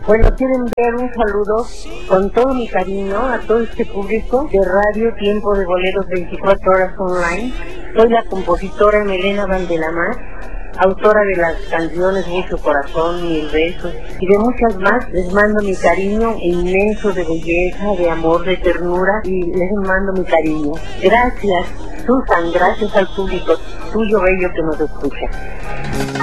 Bueno, quiero enviar un saludo con todo mi cariño a todo este público de Radio Tiempo de Boleros 24 horas online. Soy la compositora Melena Valdelamar, autora de las canciones Mucho Corazón, Mil Besos y de muchas más. Les mando mi cariño inmenso de belleza, de amor, de ternura, y les mando mi cariño. Gracias, Susan, gracias al público tuyo bello que nos escucha.